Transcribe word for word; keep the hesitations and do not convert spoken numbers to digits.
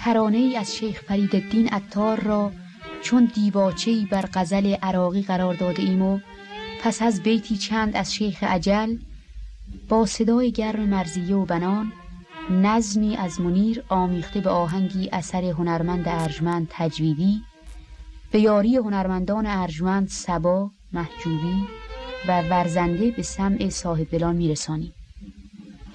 ترانه ای از شیخ فریدالدین عطار را چون دیباچه‌ای بر غزل عراقی قرار داده ایم و پس از بیتی چند از شیخ اجل با صدای گرم مرضیه و بنان نظمی از منیر آمیخته به آهنگی اثر هنرمند ارجمند تجویدی به یاری هنرمندان ارجمند صبا، محجوبی و ورزنده به سمع صاحب دلان میرسانیم.